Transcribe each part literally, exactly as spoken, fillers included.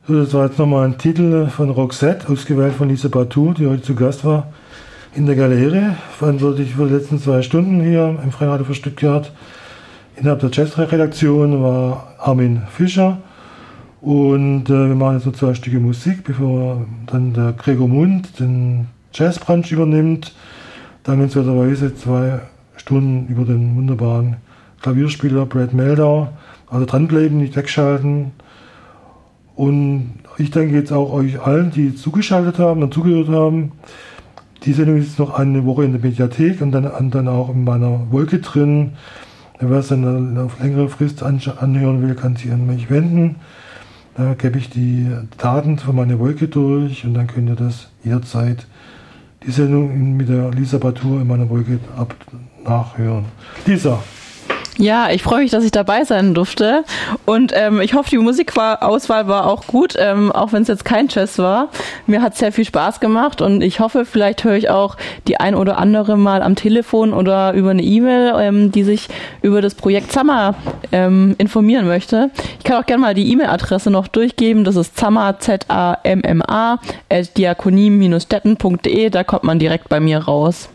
So, das war jetzt nochmal ein Titel von Roxette, ausgewählt von Lisa Batu, die heute zu Gast war in der Galerie. Verantwortlich für die letzten zwei Stunden hier im Freien Radio für Stuttgart. Innerhalb der Jazz-Redaktion war Armin Fischer. Und äh, wir machen jetzt noch zwei Stücke Musik, bevor dann der Gregor Mund den Jazzbrunch übernimmt. Dankenswerterweise zwei Stunden über den wunderbaren Klavierspieler Brad Meldau. Also dranbleiben, nicht wegschalten. Und ich danke jetzt auch euch allen, die zugeschaltet haben und zugehört haben. Die Sendung ist noch eine Woche in der Mediathek und dann, dann auch in meiner Wolke drin. Wer es dann auf längere Frist anhören will, kann sich an mich wenden. Da gebe ich die Daten von meiner Wolke durch und dann könnt ihr das jederzeit, die Sendung mit der Lisa Batu in meiner Wolke ab nachhören. Lisa. Ja, ich freue mich, dass ich dabei sein durfte und ähm, ich hoffe, die Musikauswahl war auch gut, ähm, auch wenn es jetzt kein Jazz war. Mir hat es sehr viel Spaß gemacht und ich hoffe, vielleicht höre ich auch die ein oder andere mal am Telefon oder über eine E-Mail, ähm, die sich über das Projekt Zamma ähm, informieren möchte. Ich kann auch gerne mal die E-Mail-Adresse noch durchgeben, das ist zamma, Z A M M A, at diakonie Stetten punkt de, da kommt man direkt bei mir raus.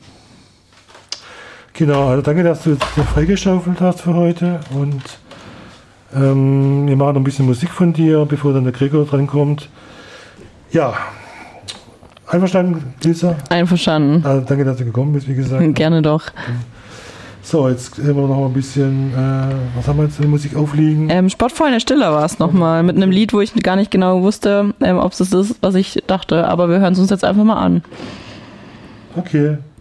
Genau, also danke, dass du jetzt freigeschaufelt hast für heute und ähm, wir machen noch ein bisschen Musik von dir, bevor dann der Gregor drankommt. Ja, einverstanden, Lisa? Einverstanden. Also danke, dass du gekommen bist, wie gesagt. Gerne doch. So, jetzt haben wir noch ein bisschen, äh, was haben wir jetzt in der Musik aufliegen? Ähm, Sportfreunde Stiller war es nochmal, mit einem Lied, wo ich gar nicht genau wusste, ähm, ob es das ist, was ich dachte, aber wir hören es uns jetzt einfach mal an. Okay.